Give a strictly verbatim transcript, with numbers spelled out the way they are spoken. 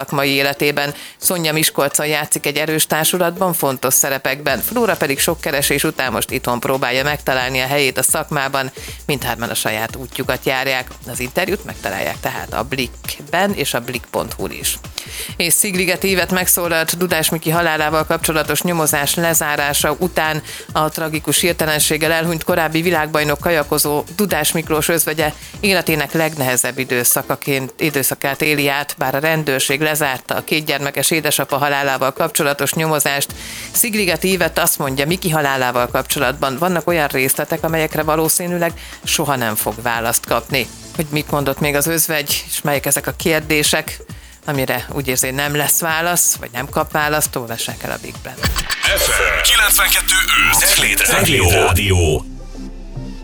szakmai életében. Szonya Miskolcon játszik egy erős társulatban, fontos szerepekben. Flóra pedig sok keresés után most itthon próbálja megtalálni a helyét a szakmában. Mindhárman a saját útjukat járják. Az interjút megtalálják tehát a Blikkben és a blik pont hu-n is. És Szigligeti Ívet megszólalt Dudás Miki halálával kapcsolatos nyomozás lezárása után a tragikus hirtelenséggel elhunyt korábbi világbajnok kajakozó Dudás Miklós özvegye életének legnehezebb időszakaként, időszakát éli át, bár a rendőrség lezárta a kétgyermekes édesapa halálával kapcsolatos nyomozást. Szigligeti Ívet azt mondja, Miki halálával kapcsolatban vannak olyan részletek, amelyekre valószínűleg soha nem fog választ kapni. Hogy mit mondott még az özvegy, és melyek ezek a kérdések, amire úgy érzi, nem lesz válasz, vagy nem kap választ, olvassák el a Blikben. ef em kilencvenkettő öt Cegléd Rádió.